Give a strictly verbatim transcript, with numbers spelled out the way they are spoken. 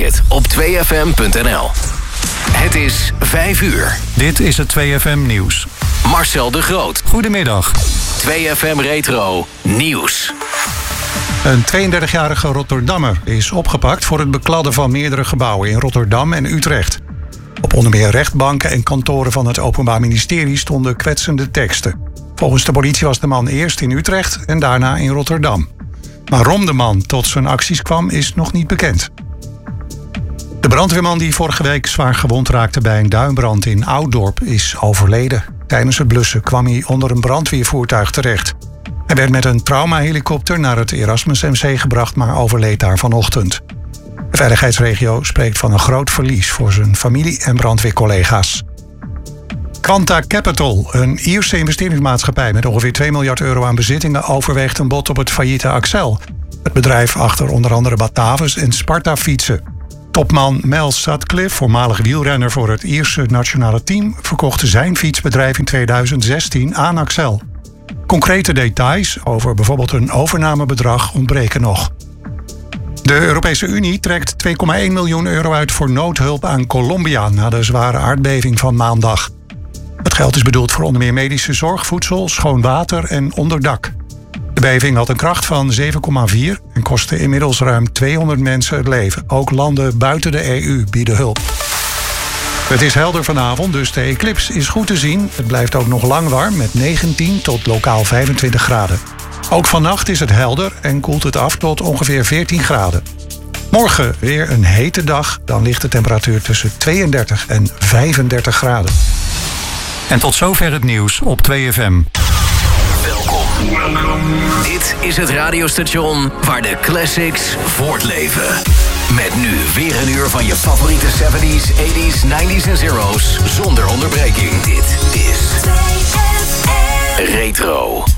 het op twee f m punt n l. Het is vijf uur. Dit is het twee F M nieuws. Marcel de Groot. Goedemiddag. twee F M Retro Nieuws. Een tweeëndertigjarige Rotterdammer is opgepakt voor het bekladden van meerdere gebouwen in Rotterdam en Utrecht. Op onder meer rechtbanken en kantoren van het Openbaar Ministerie stonden kwetsende teksten. Volgens de politie was de man eerst in Utrecht en daarna in Rotterdam. Waarom de man tot zijn acties kwam is nog niet bekend. De brandweerman die vorige week zwaar gewond raakte bij een duinbrand in Ouddorp is overleden. Tijdens het blussen kwam hij onder een brandweervoertuig terecht. Hij werd met een traumahelikopter naar het Erasmus M C gebracht, maar overleed daar vanochtend. De veiligheidsregio spreekt van een groot verlies voor zijn familie en brandweercollega's. Quanta Capital, een Ierse investeringsmaatschappij met ongeveer twee miljard euro aan bezittingen, overweegt een bod op het failliete Accel. Het bedrijf achter onder andere Batavus en Sparta Fietsen. Topman Mel Sutcliffe, voormalig wielrenner voor het Ierse nationale team, verkocht zijn fietsbedrijf in tweeduizend zestien aan Accel. Concrete details over bijvoorbeeld een overnamebedrag ontbreken nog. De Europese Unie trekt twee komma één miljoen euro uit voor noodhulp aan Colombia na de zware aardbeving van maandag. Het geld is bedoeld voor onder meer medische zorg, voedsel, schoon water en onderdak. De beving had een kracht van zeven komma vier en kostte inmiddels ruim tweehonderd mensen het leven. Ook landen buiten de E U bieden hulp. Het is helder vanavond, dus de eclips is goed te zien. Het blijft ook nog lang warm met negentien tot lokaal vijfentwintig graden. Ook vannacht is het helder en koelt het af tot ongeveer veertien graden. Morgen weer een hete dag, dan ligt de temperatuur tussen tweeëndertig en vijfendertig graden. En tot zover het nieuws op twee F M. Welkom. Dit is het radiostation waar de classics voortleven. Met nu weer een uur van je favoriete zeventies, tachtiger, negentiger en zero's zonder onderbreking. Dit is Retro.